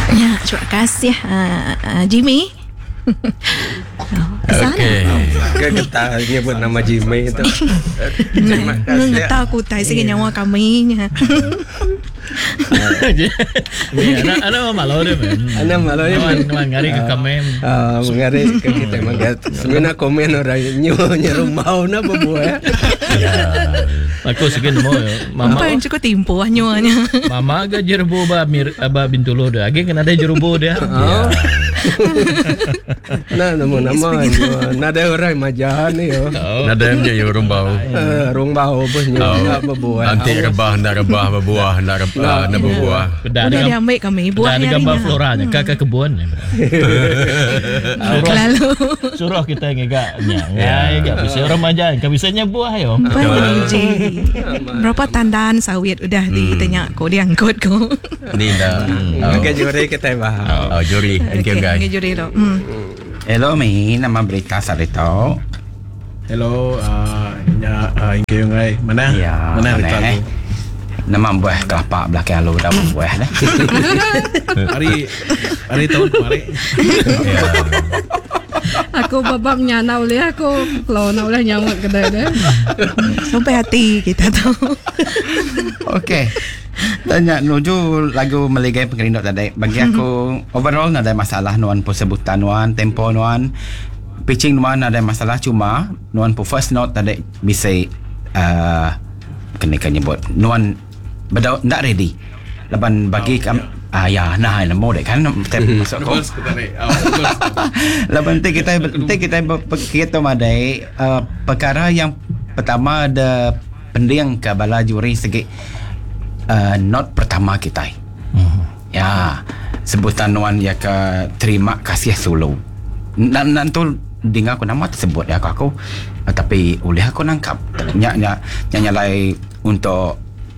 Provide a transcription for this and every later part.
Ya, terima kasih Jimmy. Okey. Kita nyebut nama Jimmy itu. Terima kasih. Nggak tahu aku tahu sih nyawa kami. Ana malu dia men. Ana malu dia men. Mangari ke kami. Mangari ke kita manggat. Semina komen orang nyonya rumah na babuah. Ya. Aku sekian mau mama. Apa yang cukup timpo nyuanya. Mama ga jerubo ba Bintulo dah. Agi kan ada jerubo dia. Nah, nama-nama nada orang majahan ni yo. Nada dia yo rumbau. Rumbau bos nyonya babuah. Anti rebah berbuah, nak berbuah. Udah diambil kami buah ada gambar floranya, kakak kebun. Lalu Suruh kita ngegaknya. Ya, bisa remaja, kan bisanya buah yo. Panji. Berapa tandaan sawit udah ditanya ko diangkut ko. Ni dah. Okey, juri kita bahas. Oh, juri. Thank you guys. Okay, juri lo. Hello, mi nama berita Sarito. Hello, ingke yung ay mana? Ya, Mana Rita tu? Nama buah kelapa belakang lu dah buah dah. Hari tahun kemarin. Ya. Aku babak nyana oleh aku kalau nak oleh nyamuk kedai dah. Sampai hati kita tu. Okey. Tanya nuju lagu Meligai Pengerindok tadi. Bagi aku overall ada masalah nuan po sebutan nuan tempo nuan pitching nuan ada masalah cuma nuan po first note tadi bisa kena nyebut nuan bedau ndak ready. Laban bagi ya nah mau dek kan masuk kau. Laban kita madai perkara yang pertama ada pendiang ke bala juri segi not pertama kita. Ya, sebutan nuan ya ke terima kasih solo. Nanti dengar aku nama tersebut ya aku. Tapi oleh aku nangkap nyalai untuk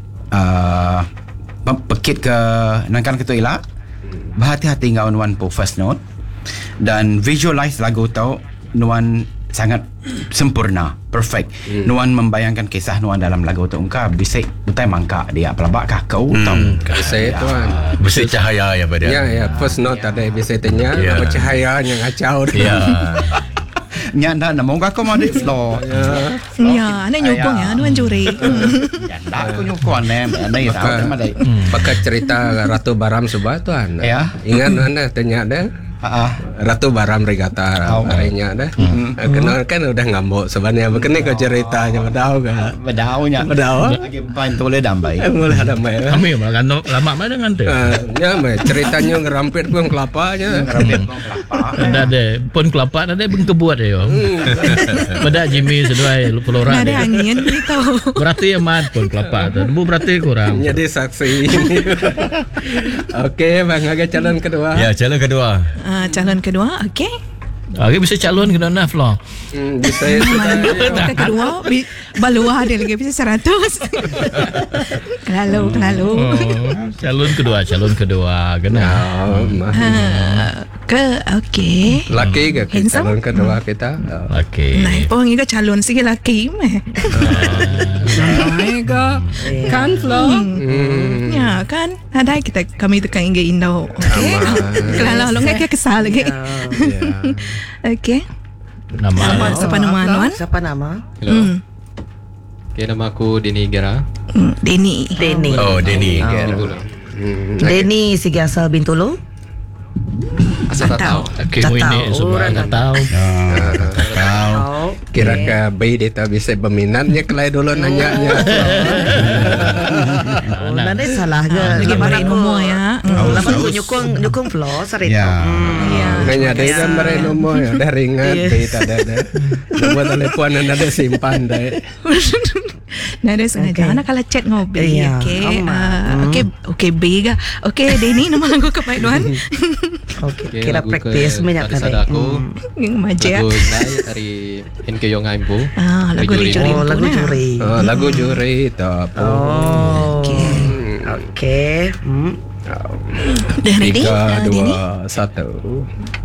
pekit ke nangkan ke toilet. Berhati-hati ngau nuan po first note dan visualize lagu tau nuan sangat sempurna, perfect. Nuan membayangkan kisah nuan dalam lagu tu ungkap bisik utai mangka dia pelabak kah kau tahu Saya tuan. Besi cahaya ya pada. Ya, first note ada bisa tanya apa cahaya yang acau dia. Ya. nya ndak namo kau mau di floor. Ya, anak nyokong ya, nuan juri. Ya ndak aku nyukon ni tahu madai. Pakai cerita Ratu Baram Subah tuan. Ya. Ingat anda tanya dah. Ratu Baram Regata harinya dah. Kenal kan udah ngambok sebenarnya. Begini kau ceritanya bedau kan? Bedaunya. Bedau? Lagi pain boleh dambai. Mulai ada mai. Kami malah lama mana dengan tu. Ya mai ceritanya ngerampit pun kelapanya. Ngerampit kelapa. Ada pun kelapa ada bengkebuat yo. Pada Jimmy seduai pelora. Ada angin gitu. Berarti amat pun kelapa tu. Bu berarti kurang. Jadi saksi. Okey, bang agak calon kedua. Ya, calon kedua. Calon kedua, okey. Okey bisa calon kena naf lah. Bisa Calon kedua, baluah ada lagi bisa 100. Kelalu. Calon kedua kena. Okey. Laki ke Handsome? calon kedua kita? Okey. Nah, pun ini calon sikit laki meh. Mega kan flow. Ya kan, ada kita kami tekan ingin Indo. Okey. Kalau lo nggak kesal lagi. Okey. Nama Siapa nama Anuan? Siapa nama? Hello. Okay, nama aku Denny Gera. Denny. Oh, Denny. Denny segi asal Bintulo. Asal tak tahu. okey ini semua tak tahu. Kira ke bayi dia tak bisa berminatnya kelai dulu nanya-nya. Nanti salah ke? Lagi beri nombor ya. Lepas tu nyukung flow Sarito. Nanya dia kan beri nombor ya. Dah ringat bayi tak ada. Nombor telefon anda ada simpan dah. Nah, ada sengaja. Anak kalau chat ngobrol. Iya, Okey, bega. Okey, Denny nama lagu kebaik tuan. Okey, kira praktis banyak kali. kali. Aku Majak. lagu nai dari Henke Yong Aimpu. Lagu di juri. Lagu juri. Lagu juri tak apa. Okey. Dah ready? 3, Denny? 2, 1.